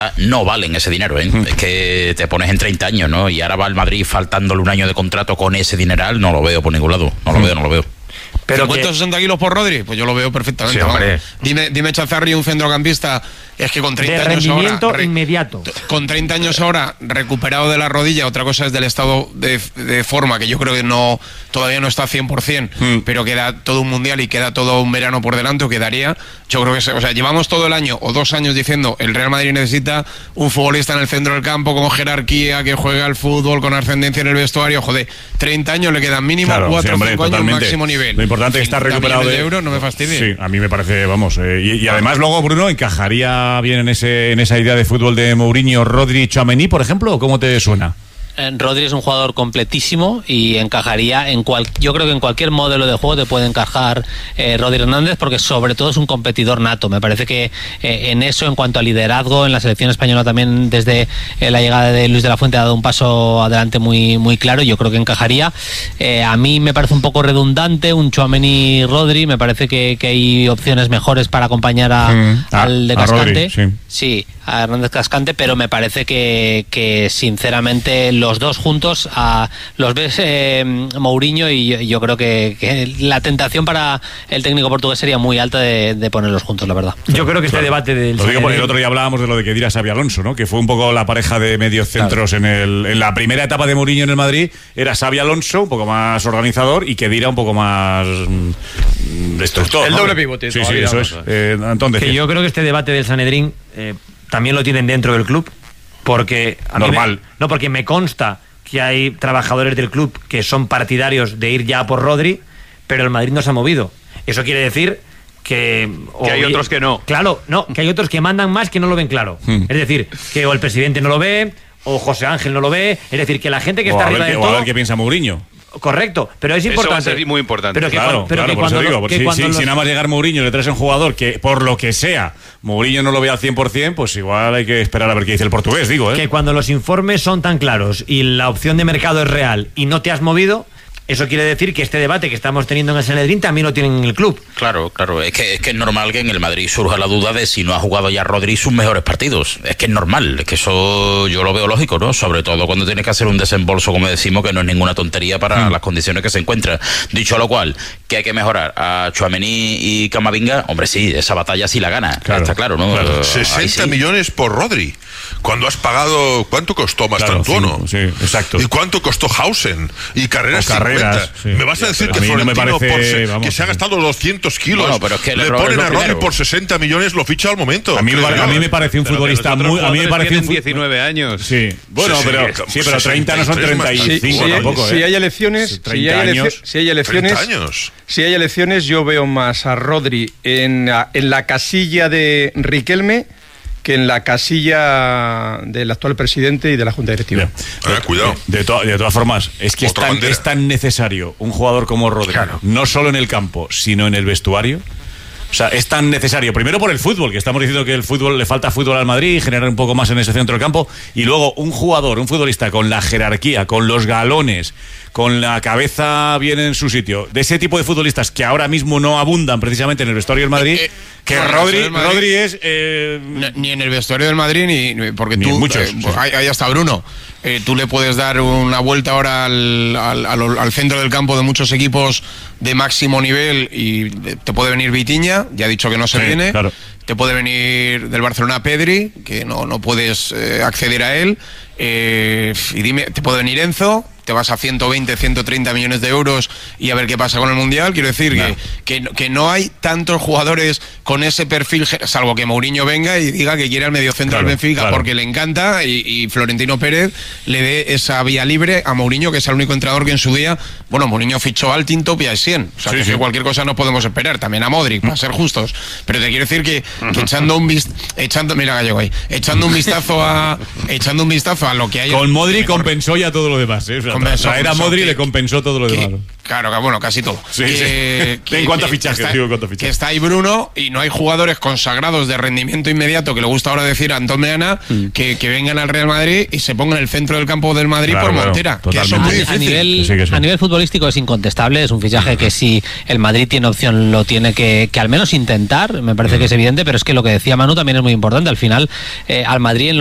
no valen ese dinero, ¿eh? Es que te pones en 30 años, ¿no? Y ahora va el Madrid faltándole un año de contrato con ese dineral, no lo veo por ningún lado, no lo veo. Pero 50-60 kilos por Rodri, pues yo lo veo perfectamente. Sí, hombre. Dime Chazarri, un centrocampista, es que con 30 de años rendimiento ahora, inmediato. Con 30 años ahora, recuperado de la rodilla, otra cosa es del estado de forma, que yo creo que todavía no está 100%, pero queda todo un mundial y queda todo un verano por delante, o quedaría. Yo creo que, llevamos todo el año o 2 años diciendo el Real Madrid necesita un futbolista en el centro del campo con jerarquía, que juegue al fútbol, con ascendencia en el vestuario. Joder, 30 años le quedan mínimo 4 o 5 años máximo nivel. Lo importante es que está recuperado de euros, no me fastidie. Sí, a mí me parece, vamos, y además luego Bruno encajaría bien en esa idea de fútbol de Mourinho, Rodri, Tchouaméni, por ejemplo, ¿cómo te suena? Rodri es un jugador completísimo y encajaría yo creo que en cualquier modelo de juego te puede encajar Rodri Hernández, porque sobre todo es un competidor nato. Me parece que en eso, en cuanto a liderazgo, en la selección española también desde la llegada de Luis de la Fuente ha dado un paso adelante muy, muy claro. Yo creo que encajaría. A mí me parece un poco redundante un Tchouaméni Rodri. Me parece que hay opciones mejores para acompañar al de Cascante. Rodri, sí, a Hernández Cascante, pero me parece que sinceramente los dos juntos los ves Mourinho, y yo creo que la tentación para el técnico portugués sería muy alta de ponerlos juntos, la verdad. Yo creo que este debate del... Lo digo porque el otro día hablábamos de lo de Khedira Xabi Alonso, ¿no? Que fue un poco la pareja de mediocentros, claro. En la primera etapa de Mourinho en el Madrid era Xabi Alonso, un poco más organizador, y Khedira un poco más destructor. El ¿no? doble pivote. Sí, eso es. Antón, que yo creo que este debate del Sanedrín también lo tienen dentro del club, porque porque me consta que hay trabajadores del club que son partidarios de ir ya por Rodri, pero el Madrid no se ha movido. Eso quiere decir que hay otros que no. Claro, no, que hay otros que mandan más que no lo ven claro. Es decir, que o el presidente no lo ve, o José Ángel no lo ve. Es decir, que la gente que está arriba de todo... a ver qué piensa Mourinho. Correcto, pero es importante. Eso va a ser muy importante. Pero claro, por eso digo, si nada más llegar Mourinho le traes a un jugador que, por lo que sea, Mourinho no lo ve al 100%, pues igual hay que esperar a ver qué dice el portugués, digo. Que cuando los informes son tan claros y la opción de mercado es real y no te has movido, eso quiere decir que este debate que estamos teniendo en el Sanedrín también lo tienen en el club. Claro, es que es normal que en el Madrid surja la duda de si no ha jugado ya Rodri sus mejores partidos. Es que es normal, es que eso yo lo veo lógico, ¿no? Sobre todo cuando tienes que hacer un desembolso, como decimos, que no es ninguna tontería para las condiciones que se encuentra. Dicho lo cual, que hay que mejorar a Tchouaméni y Camavinga, hombre, sí, esa batalla sí la gana, está claro, ¿no? Claro. 60 millones por Rodri. Cuando has pagado, ¿cuánto costó Mastrantuono? Sí, exacto. ¿Y cuánto costó Hausen? Y Carreras 50. Sí. ¿Me vas a decir que Florentino, que se ha gastado 200 kilos, bueno, pero es que le ponen a Rodri por 60 millones, lo ficha al momento? A mí me parece un futbolista muy... A mí me parece un 19 años. Sí. Bueno, pero 30 no son 35 tampoco. Si hay elecciones... 30 años. Si hay elecciones, yo veo más a Rodri en la casilla de Riquelme que en la casilla del actual presidente y de la Junta Directiva. Cuidado. De todas formas, es que es tan necesario un jugador como Rodri, no solo en el campo, sino en el vestuario. O sea, es tan necesario, primero por el fútbol, que estamos diciendo que le falta fútbol al Madrid, generar un poco más en ese centro del campo, y luego un futbolista con la jerarquía, con los galones, con la cabeza bien en su sitio, de ese tipo de futbolistas que ahora mismo no abundan precisamente en el vestuario del Madrid, que Rodri es... Ni en el vestuario del Madrid, porque ni tú... muchos, ahí está Bruno. Tú le puedes dar una vuelta ahora al centro del campo de muchos equipos de máximo nivel y te puede venir Vitinha, ya ha dicho que no se viene. Claro. Te puede venir del Barcelona Pedri, que no puedes acceder a él. Y dime, te puede venir Enzo, te vas a 120, 130 millones de euros y a ver qué pasa con el Mundial. Quiero decir que no hay tantos jugadores con ese perfil, salvo que Mourinho venga y diga que quiere al mediocentro del Benfica porque le encanta y Florentino Pérez le dé esa vía libre a Mourinho, que es el único entrenador que en su día, Mourinho fichó al Tintop y a Essien. O sea, que cualquier cosa no podemos esperar. También a Modric, para ser justos. Pero te quiero decir que echando un vistazo a lo que hay. Con Modric compensó ya todo lo demás, O sea, traer a Modric le compensó todo lo demás. Claro, bueno, casi todo. Sí, en cuanto a fichajes, que está ahí Bruno y no hay jugadores consagrados de rendimiento inmediato, que le gusta ahora decir a Antón Meana, que vengan al Real Madrid y se pongan en el centro del campo del Madrid por Montera. Que eso es muy difícil. A nivel futbolístico es incontestable, es un fichaje que si el Madrid tiene opción lo tiene que al menos intentar, me parece que es evidente, pero es que lo que decía Manu también es muy importante. Al final, al Madrid en